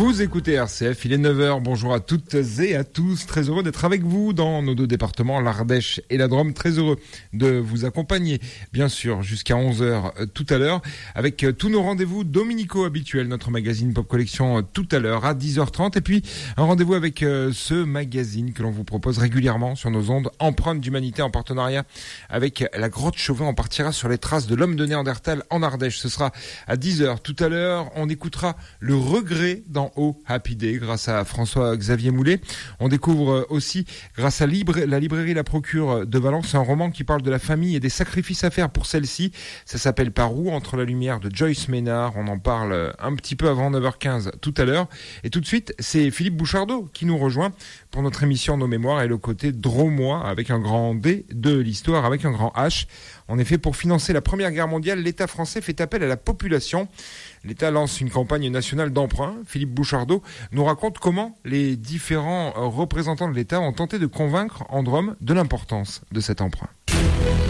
Vous écoutez RCF, il est 9h, bonjour à toutes et à tous, très heureux d'être avec vous dans nos deux départements, l'Ardèche et la Drôme, très heureux de vous accompagner, bien sûr, jusqu'à 11h tout à l'heure, avec tous nos rendez-vous dominicaux habituels, notre magazine Pop Collection tout à l'heure à 10h30, et puis un rendez-vous avec ce magazine que l'on vous propose régulièrement sur nos ondes, Empreinte d'humanité en partenariat avec la Grotte Chauvin. On partira sur les traces de l'homme de Néandertal en Ardèche, ce sera à 10h tout à l'heure, on écoutera Le Regret dans Oh Happy Day grâce à François-Xavier Moulet. On découvre aussi grâce à la librairie La Procure de Valence un roman qui parle de la famille et des sacrifices à faire pour celle-ci. Ça s'appelle Par où entre la lumière de Joyce Ménard. On en parle un petit peu avant 9h15 tout à l'heure. Et tout de suite, c'est Philippe Bouchardot qui nous rejoint pour notre émission Nos Mémoires et le côté drômois avec un grand D de l'histoire avec un grand H. En effet, pour financer la Première Guerre mondiale, l'État français fait appel à la population. L'État lance une campagne nationale d'emprunt. Philippe Bouchardot nous raconte comment les différents représentants de l'État ont tenté de convaincre en Drôme de l'importance de cet emprunt.